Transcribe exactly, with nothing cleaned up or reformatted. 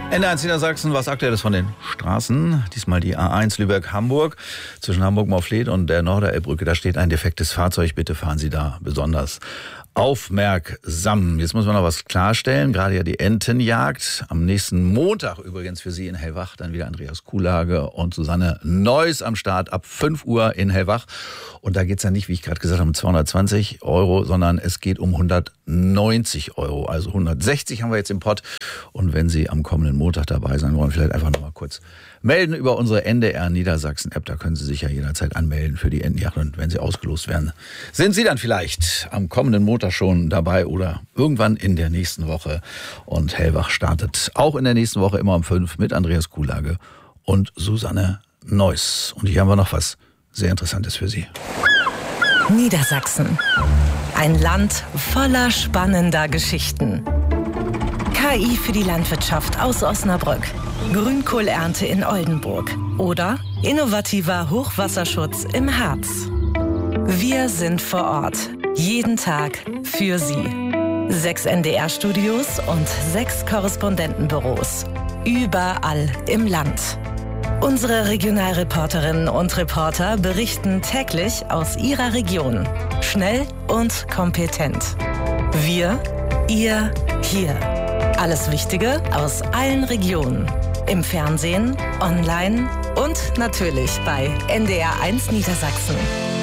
Ende eins Niedersachsen, was Aktuelles von den Straßen. Diesmal die A eins Lübeck-Hamburg zwischen Hamburg-Maufleth und der Norderelbbrücke. Da steht ein defektes Fahrzeug. Bitte fahren Sie da besonders aufmerksam. Jetzt muss man noch was klarstellen. Gerade ja die Entenjagd. Am nächsten Montag übrigens für Sie in Hellwach. Dann wieder Andreas Kuhlage und Susanne Neuss am Start ab fünf Uhr in Hellwach. Und da geht es ja nicht, wie ich gerade gesagt habe, um zweihundertzwanzig Euro, sondern es geht um hundertneunzig Euro. Also hundertsechzig haben wir jetzt im Pott. Und wenn Sie am kommenden Montag dabei sein wollen, vielleicht einfach noch mal kurz melden über unsere N D R Niedersachsen-App. Da können Sie sich ja jederzeit anmelden für die Entenjagd. Und wenn Sie ausgelost werden, sind Sie dann vielleicht am kommenden Montag schon dabei oder irgendwann in der nächsten Woche. Und Hellwach startet auch in der nächsten Woche immer um fünf mit Andreas Kuhlage und Susanne Neuss. Und hier haben wir noch was sehr Interessantes für Sie. Niedersachsen. Ein Land voller spannender Geschichten. K I für die Landwirtschaft aus Osnabrück. Grünkohlernte in Oldenburg. Oder innovativer Hochwasserschutz im Harz. Wir sind vor Ort. Jeden Tag für Sie. Sechs N D R-Studios und sechs Korrespondentenbüros. Überall im Land. Unsere Regionalreporterinnen und Reporter berichten täglich aus ihrer Region. Schnell und kompetent. Wir, ihr, hier. Alles Wichtige aus allen Regionen. Im Fernsehen, online und natürlich bei N D R eins Niedersachsen.